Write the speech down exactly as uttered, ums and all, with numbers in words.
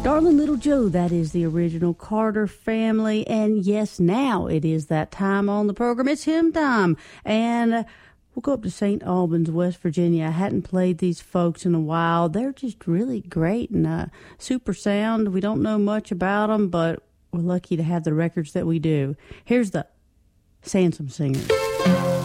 Darling Little Joe, that is the original Carter Family. And yes, now it is that time on the program. It's hymn time. And uh, we'll go up to Saint Albans, West Virginia. I hadn't played these folks in a while. They're just really great and uh, super sound. We don't know much about them, but we're lucky to have the records that we do. Here's the Sansom Singers.